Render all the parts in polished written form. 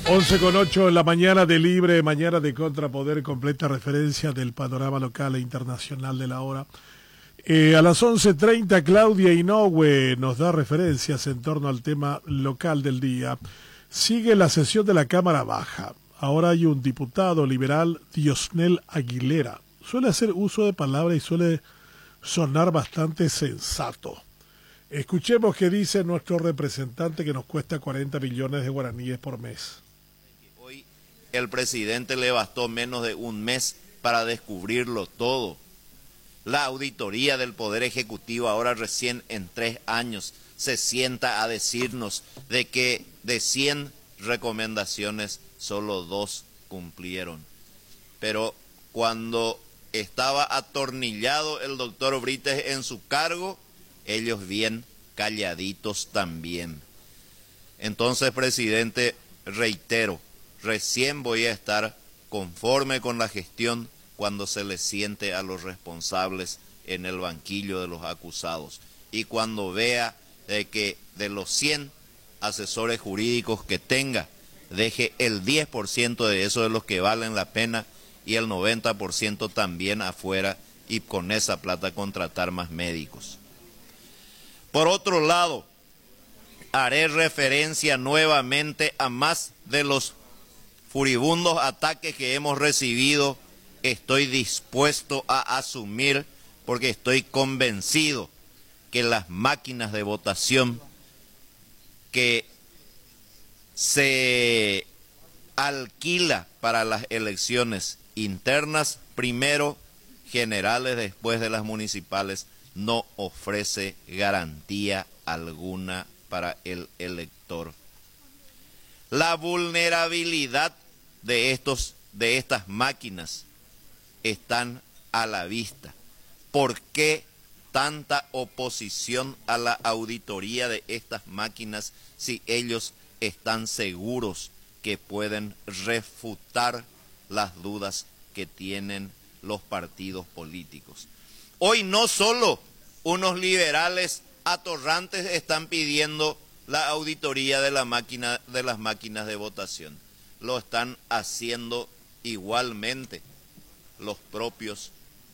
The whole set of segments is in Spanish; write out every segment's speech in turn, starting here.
11:08 en la mañana de Libre, mañana de Contrapoder, completa referencia del panorama local e internacional de la hora. A las 11:30 Claudia Inoue nos da referencias en torno al tema local del día. Sigue la sesión de la Cámara Baja. Ahora hay un diputado liberal, Diosnel Aguilera. Suele hacer uso de palabras y suele sonar bastante sensato. Escuchemos qué dice nuestro representante, que nos cuesta 40 millones de guaraníes por mes. Hoy el presidente le bastó menos de un mes para descubrirlo todo. La auditoría del Poder Ejecutivo ahora recién en 3 años se sienta a decirnos de que de 100 recomendaciones solo 2 cumplieron. Pero cuando estaba atornillado el doctor Brites en su cargo, ellos bien calladitos también. Entonces, presidente, reitero, recién voy a estar conforme con la gestión cuando se le siente a los responsables en el banquillo de los acusados y cuando vea de que de los 100 asesores jurídicos que tenga, deje el 10% de eso de los que valen la pena y el 90% también afuera, y con esa plata contratar más médicos. Por otro lado, haré referencia nuevamente a más de los furibundos ataques que hemos recibido. Estoy dispuesto a asumir, porque estoy convencido que las máquinas de votación que se alquila para las elecciones internas, primero generales, después de las municipales, no ofrece garantía alguna para el elector. La vulnerabilidad de estas máquinas están a la vista. ¿Por qué tanta oposición a la auditoría de estas máquinas si ellos están seguros que pueden refutar las dudas que tienen los partidos políticos? Hoy no solo unos liberales atorrantes están pidiendo la auditoría de las máquinas de votación, lo están haciendo igualmente los propios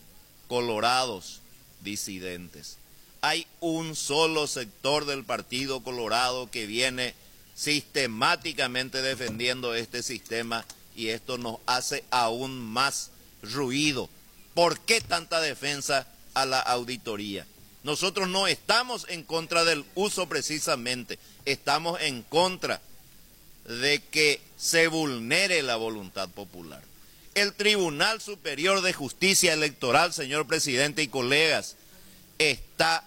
colorados disidentes. Hay un solo sector del Partido Colorado que viene sistemáticamente defendiendo este sistema, y esto nos hace aún más ruido. ¿Por qué tanta defensa a la auditoría? Nosotros no estamos en contra del uso precisamente, estamos en contra de que se vulnere la voluntad popular. El Tribunal Superior de Justicia Electoral, señor presidente y colegas, está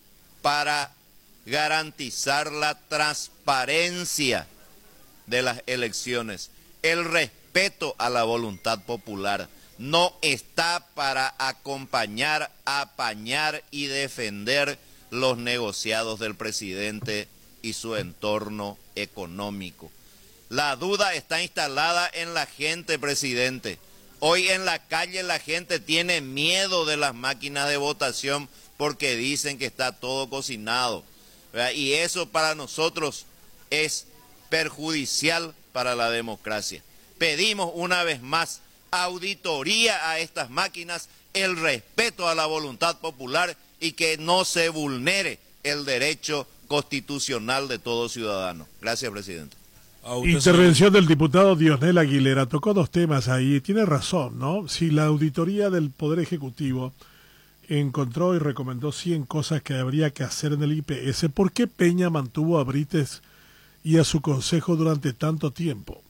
para garantizar la transparencia de las elecciones, el respeto a la voluntad popular. No está para acompañar, apañar y defender los negociados del presidente y su entorno económico. La duda está instalada en la gente, presidente. Hoy en la calle la gente tiene miedo de las máquinas de votación porque dicen que está todo cocinado, ¿verdad? Y eso para nosotros es perjudicial para la democracia. Pedimos una vez más auditoría a estas máquinas, el respeto a la voluntad popular y que no se vulnere el derecho constitucional de todo ciudadano. Gracias, presidente. Intervención del diputado Diosnel Aguilera. Tocó 2 temas ahí. Tiene razón, ¿no? Si la auditoría del Poder Ejecutivo encontró y recomendó 100 cosas que habría que hacer en el IPS, ¿por qué Peña mantuvo a Brites y a su consejo durante tanto tiempo?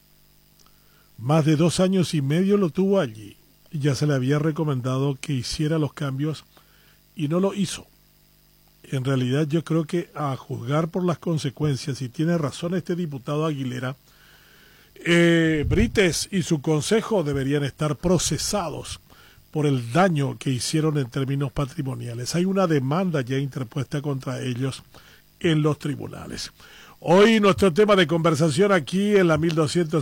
Más de 2 años y medio lo tuvo allí. Ya se le había recomendado que hiciera los cambios y no lo hizo. En realidad yo creo que, a juzgar por las consecuencias, y tiene razón este diputado Aguilera, Brites y su consejo deberían estar procesados por el daño que hicieron en términos patrimoniales. Hay una demanda ya interpuesta contra ellos en los tribunales. Hoy nuestro tema de conversación aquí en la 1200